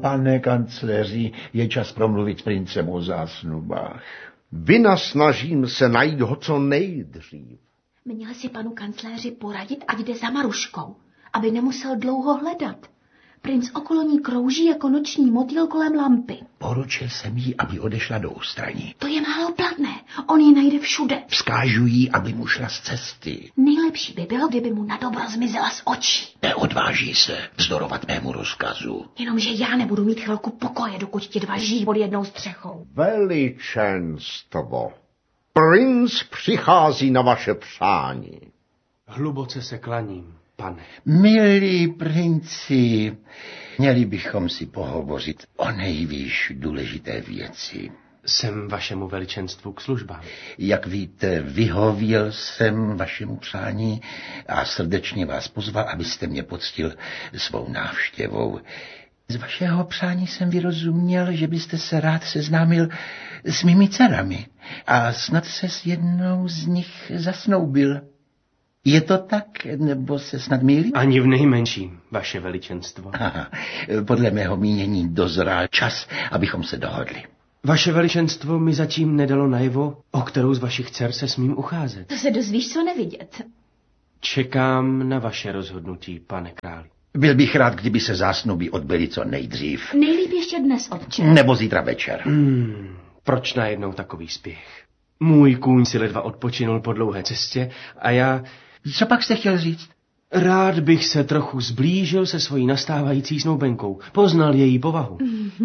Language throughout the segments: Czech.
Pane kancléři, je čas promluvit s princem o zásnubách. Vynasnažím se najít ho co nejdřív. Měl si panu kancléři poradit, ať jde za Maruškou, aby nemusel dlouho hledat. Princ okolo ní krouží jako noční motýl kolem lampy. Poručil jsem jí, aby odešla do ústraní. To je málo platné, on ji najde všude. Vzkážu jí, aby mu šla z cesty. Nejlepší by bylo, kdyby mu na dobro zmizela z očí. Neodváží se vzdorovat mému rozkazu. Jenomže já nebudu mít chvilku pokoje, dokud ti dva žijí pod jednou střechou. Veličenstvo, princ přichází na vaše přání. Hluboce se klaním, pane. Milí princi, měli bychom si pohovořit o nejvýš důležité věci. Jsem vašemu veličenstvu k službám. Jak víte, vyhověl jsem vašemu přání a srdečně vás pozval, abyste mě poctil svou návštěvou. Z vašeho přání jsem vyrozuměl, že byste se rád seznámil s mými dcerami a snad se s jednou z nich zasnoubil. Je to tak, nebo se snad mýlím? Ani v nejmenším, vaše veličenstvo. Aha, podle mého mínění dozrál čas, abychom se dohodli. Vaše veličenstvo mi zatím nedalo najevo, o kterou z vašich dcer se smím ucházet. To se dozvíš, co nevidět. Čekám na vaše rozhodnutí, pane králi. Byl bych rád, kdyby se zásnuby odbyly co nejdřív. Nejlíp ještě dnes, otče. Nebo zítra večer. Proč najednou takový spěch? Můj kůň si ledva odpočinul po dlouhé cestě a já... Co pak jste chtěl říct? Rád bych se trochu zblížil se svojí nastávající snoubenkou. Poznal její povahu.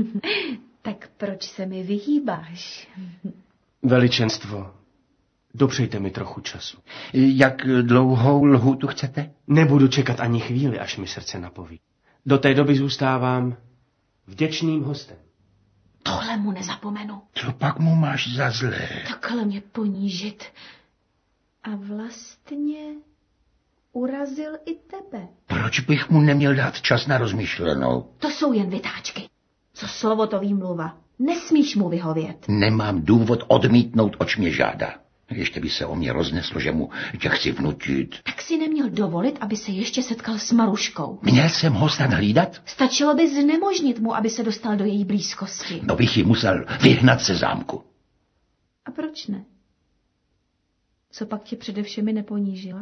Tak proč se mi vyhýbáš? Veličenstvo, dopřejte mi trochu času. Jak dlouhou lhůtu chcete? Nebudu čekat ani chvíli, až mi srdce napoví. Do té doby zůstávám vděčným hostem. Tohle mu nezapomenu. Co pak mu máš za zlé? Takhle mě ponížit. A vlastně urazil i tebe. Proč bych mu neměl dát čas na rozmyšlenou? To jsou jen vytáčky. Co slovo to výmluva. Nesmíš mu vyhovět. Nemám důvod odmítnout, oč mě žádá. Ještě by se o mě rozneslo, že mu tě chci vnutit. Tak si neměl dovolit, aby se ještě setkal s Maruškou. Měl jsem ho snad hlídat? Stačilo by znemožnit mu, aby se dostal do její blízkosti. No bych ji musel vyhnat ze zámku. A proč ne? Co pak tě přede všemi neponížila?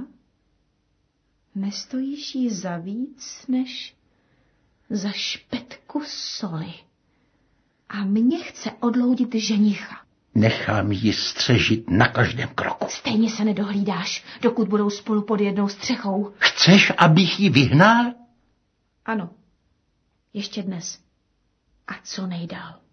Nestojíš jí za víc, než za špetku soli. A mě chce odloudit ženicha. Nechám ji střežit na každém kroku. Stejně se nedohlídáš, dokud budou spolu pod jednou střechou. Chceš, abych ji vyhnal? Ano, ještě dnes. A co nejdál.